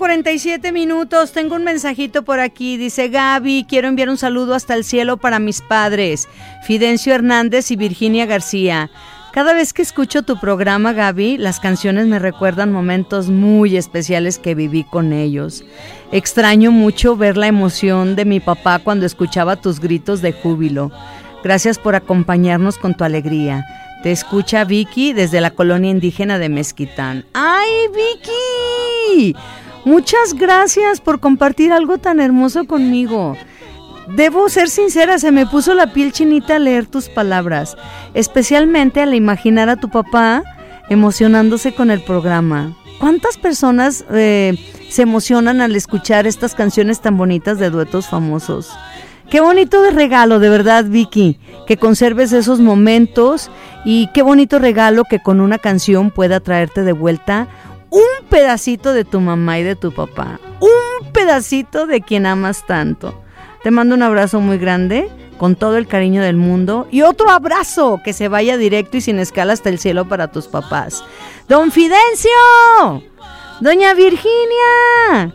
8:47. Tengo un mensajito por aquí. Dice: Gaby, quiero enviar un saludo hasta el cielo para mis padres, Fidencio Hernández y Virginia García. Cada vez que escucho tu programa, Gaby, las canciones me recuerdan momentos muy especiales que viví con ellos. Extraño mucho ver la emoción de mi papá cuando escuchaba tus gritos de júbilo. Gracias por acompañarnos con tu alegría. Te escucha Vicky desde la colonia indígena de Mezquitán. ¡Ay, Vicky! Muchas gracias por compartir algo tan hermoso conmigo. Debo ser sincera, se me puso la piel chinita al leer tus palabras, especialmente al imaginar a tu papá emocionándose con el programa. ¿Cuántas personas se emocionan al escuchar estas canciones tan bonitas de duetos famosos? Qué bonito de regalo, de verdad, Vicky, que conserves esos momentos, y qué bonito regalo que con una canción pueda traerte de vuelta un pedacito de tu mamá y de tu papá, un pedacito de quien amas tanto. Te mando un abrazo muy grande, con todo el cariño del mundo, y otro abrazo que se vaya directo y sin escala hasta el cielo para tus papás. ¡Don Fidencio! ¡Doña Virginia!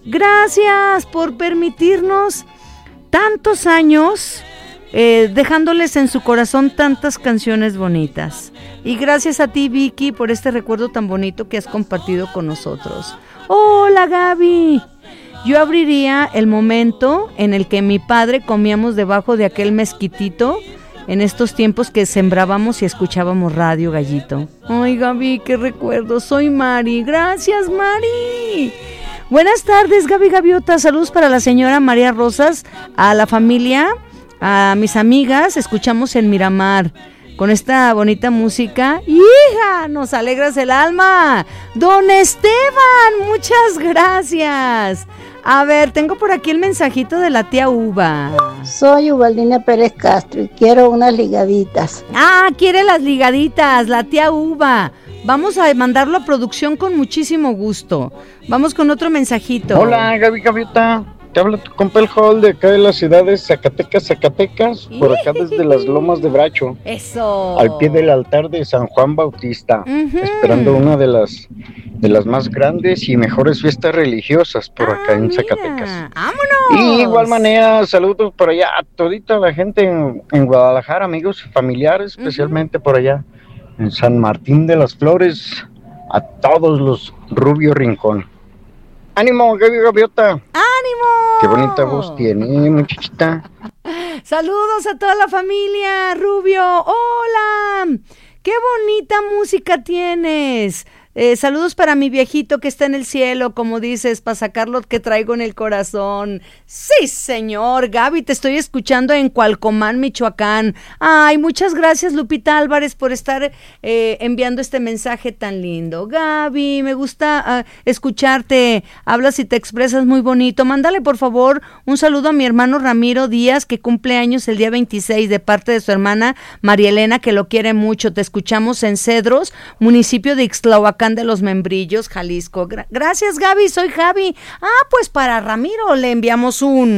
Gracias por permitirnos tantos años, dejándoles en su corazón tantas canciones bonitas. Y gracias a ti, Vicky, por este recuerdo tan bonito que has compartido con nosotros. ¡Hola, Gaby! Yo abriría el momento en el que mi padre comíamos debajo de aquel mezquitito en estos tiempos que sembrábamos y escuchábamos Radio Gallito. Ay, Gaby, qué recuerdo. Soy Mari. Gracias, Mari. Buenas tardes, Gaby Gaviota. Saludos para la señora María Rosas, a la familia, a mis amigas. Escuchamos en Miramar con esta bonita música. ¡Hija! Nos alegras el alma. Don Esteban, muchas gracias. A ver, tengo por aquí el mensajito de la tía Uva. Soy Ubaldina Pérez Castro y quiero unas ligaditas. Ah, quiere las ligaditas, la tía Uva. Vamos a mandarlo a producción con muchísimo gusto. Vamos con otro mensajito. Hola, Gaby Gaviota. Te habla tu compa el Hall de acá de la ciudad de Zacatecas, por acá desde las Lomas de Bracho. Eso. Al pie del altar de San Juan Bautista, esperando una de las más grandes y mejores fiestas religiosas por acá en Zacatecas. ¡Vámonos! Y de igual manera, saludos por allá a todita la gente en Guadalajara, amigos y familiares, especialmente por allá en San Martín de las Flores, a todos los Rubio Rincón. ¡Ánimo, Gaby Gaviota! ¡Ánimo! ¡Qué bonita voz tiene, muchachita! Saludos a toda la familia, Rubio. ¡Hola! ¡Qué bonita música tienes! Saludos para mi viejito que está en el cielo, como dices, para sacar lo que traigo en el corazón. Sí, señor. Gaby, te estoy escuchando en Cualcomán, Michoacán. Ay, muchas gracias, Lupita Álvarez, por estar enviando este mensaje tan lindo. Gaby, me gusta escucharte. Hablas y te expresas muy bonito. Mándale, por favor, un saludo a mi hermano Ramiro Díaz, que cumple años el día 26, de parte de su hermana María Elena, que lo quiere mucho. Te escuchamos en Cedros, municipio de Ixtlahuacán de los Membrillos, Jalisco. Gracias, Gaby, soy Javi. Pues para Ramiro le enviamos un